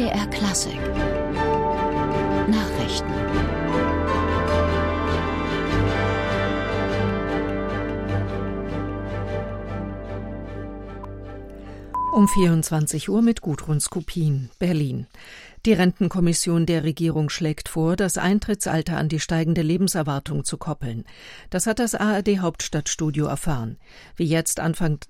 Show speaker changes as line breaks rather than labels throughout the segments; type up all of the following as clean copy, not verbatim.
BR Klassik Nachrichten.
Um 24 Uhr mit Gudrun Skupin, Berlin. Die Rentenkommission der Regierung schlägt vor, das Eintrittsalter an die steigende Lebenserwartung zu koppeln. Das hat das ARD-Hauptstadtstudio erfahren. Wer jetzt Anfang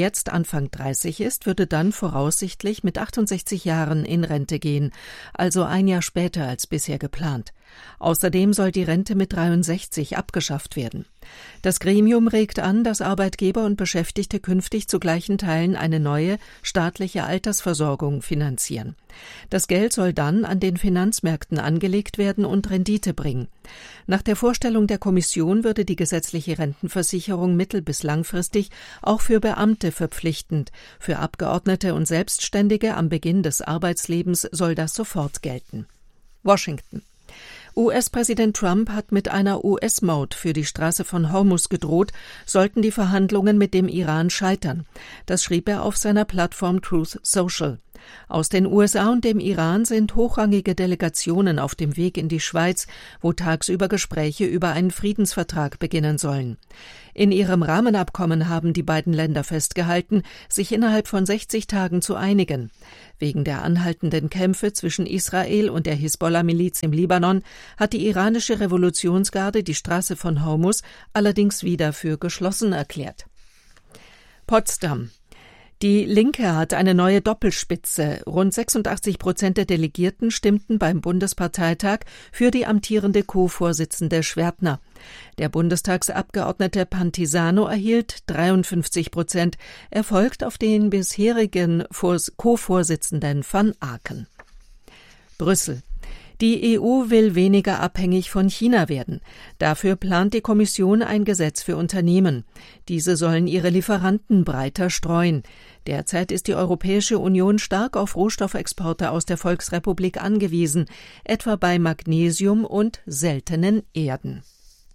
30 ist, würde dann voraussichtlich mit 68 Jahren in Rente gehen, also ein Jahr später als bisher geplant. Außerdem soll die Rente mit 63 abgeschafft werden. Das Gremium regt an, dass Arbeitgeber und Beschäftigte künftig zu gleichen Teilen eine neue staatliche Altersversorgung finanzieren. Das Geld soll dann an den Finanzmärkten angelegt werden und Rendite bringen. Nach der Vorstellung der Kommission würde die gesetzliche Rentenversicherung mittel- bis langfristig auch für Beamte verpflichtend. Für Abgeordnete und Selbstständige am Beginn des Arbeitslebens soll das sofort gelten. Washington. US-Präsident Trump hat mit einer US-Maut für die Straße von Hormuz gedroht, sollten die Verhandlungen mit dem Iran scheitern. Das schrieb er auf seiner Plattform Truth Social. Aus den USA und dem Iran sind hochrangige Delegationen auf dem Weg in die Schweiz, wo tagsüber Gespräche über einen Friedensvertrag beginnen sollen. In ihrem Rahmenabkommen haben die beiden Länder festgehalten, sich innerhalb von 60 Tagen zu einigen. Wegen der anhaltenden Kämpfe zwischen Israel und der Hisbollah-Miliz im Libanon hat die iranische Revolutionsgarde die Straße von Hormuz allerdings wieder für geschlossen erklärt. Potsdam. Die Linke hat eine neue Doppelspitze. Rund 86% der Delegierten stimmten beim Bundesparteitag für die amtierende Co-Vorsitzende Schwertner. Der Bundestagsabgeordnete Pantisano erhielt 53%. Er folgt auf den bisherigen Co-Vorsitzenden van Aken. Brüssel. Die EU will weniger abhängig von China werden. Dafür plant die Kommission ein Gesetz für Unternehmen. Diese sollen ihre Lieferanten breiter streuen. Derzeit ist die Europäische Union stark auf Rohstoffexporte aus der Volksrepublik angewiesen, etwa bei Magnesium und seltenen Erden.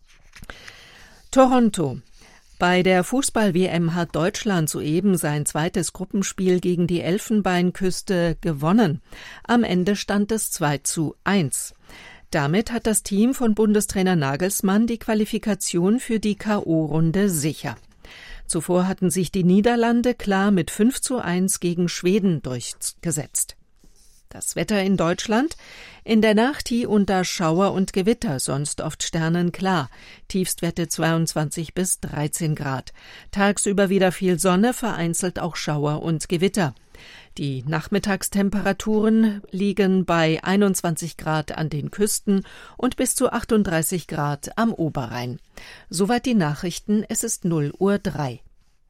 Toronto. Bei der Fußball-WM hat Deutschland soeben sein zweites Gruppenspiel gegen die Elfenbeinküste gewonnen. Am Ende stand es 2:1. Damit hat das Team von Bundestrainer Nagelsmann die Qualifikation für die K.O.-Runde sicher. Zuvor hatten sich die Niederlande klar mit 5:1 gegen Schweden durchgesetzt. Das Wetter in Deutschland: in der Nacht hier und da Schauer und Gewitter, sonst oft sternenklar. Tiefstwerte 22 bis 13 Grad. Tagsüber wieder viel Sonne, vereinzelt auch Schauer und Gewitter. Die Nachmittagstemperaturen liegen bei 21 Grad an den Küsten und bis zu 38 Grad am Oberrhein. Soweit die Nachrichten, es ist 0:03 Uhr.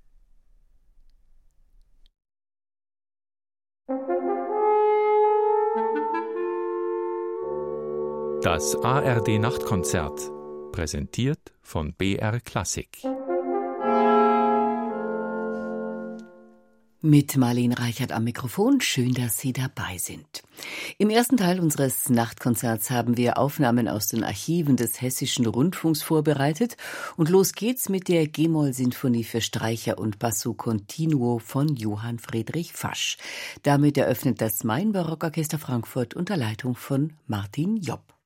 Das ARD-Nachtkonzert, präsentiert von BR Klassik.
Mit Marlene Reichert am Mikrofon, schön, dass Sie dabei sind. Im ersten Teil unseres Nachtkonzerts haben wir Aufnahmen aus den Archiven des Hessischen Rundfunks vorbereitet und los geht's mit der G-Moll-Sinfonie für Streicher und Basso Continuo von Johann Friedrich Fasch. Damit eröffnet das Main-Barockorchester Frankfurt unter Leitung von Martin Jopp.